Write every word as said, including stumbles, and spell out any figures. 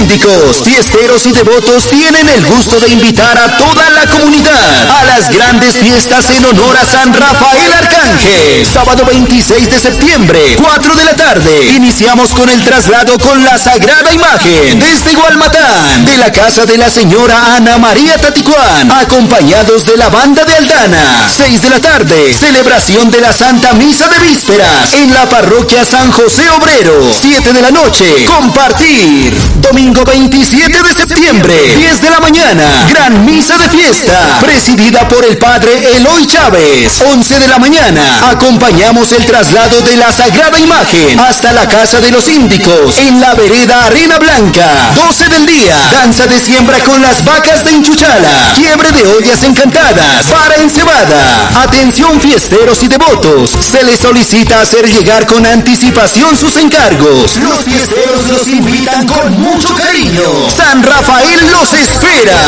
Índicos, fiesteros y devotos tienen el gusto de invitar a toda la comunidad a las grandes fiestas en honor a San Rafael Arcángel. Sábado veintiséis de septiembre, cuatro de la tarde. Iniciamos con el traslado con la Sagrada Imagen desde Gualmatán, de la casa de la señora Ana María Taticuán, acompañados de la banda de Aldana. seis de la tarde, celebración de la Santa Misa de Vísperas en la parroquia San José Obrero. siete de la noche, compartir. Domingo veintisiete de septiembre, diez de la mañana, gran misa de fiesta, presidida por el padre Eloy Chávez. once de la mañana, acompañamos el traslado de la Sagrada Imagen hasta la Casa de los Índicos, en la vereda Arena Blanca. doce del día, danza de siembra con las vacas de Inchuchala, quiebre de ollas encantadas, para encebada. Atención fiesteros y devotos, se les solicita hacer llegar con anticipación sus encargos. Los fiesteros los invitan con mucho cariño. San Rafael los espera.